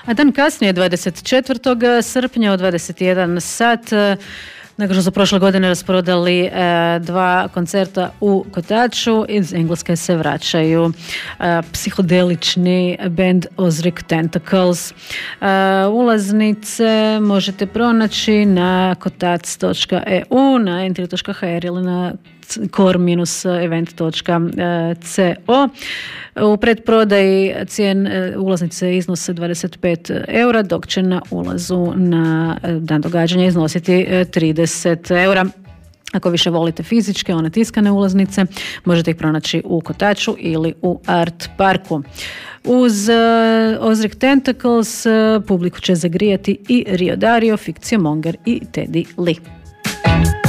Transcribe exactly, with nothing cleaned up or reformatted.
A dan kasnije, dvadeset četvrtog srpnja od dvadeset jedan sat, nakon što su prošle godine rasprodali e, dva koncerta u Kotaču, iz Engleske se vraćaju e, psihodelični band Ozric Tentacles. E, ulaznice možete pronaći na kotac točka e u, na entry točka h r ili na core event točka co. U predprodaji cijen ulaznice iznose dvadeset pet eura, dok će na ulazu na dan događanja iznositi trideset eura. Ako više volite fizičke, one tiskane ulaznice, možete ih pronaći u Kotaču ili u Art Parku. Uz uh, Ozric Tentacles uh, publiku će zagrijati i Rio Dario, Fikcio Monger i Teddy Lee.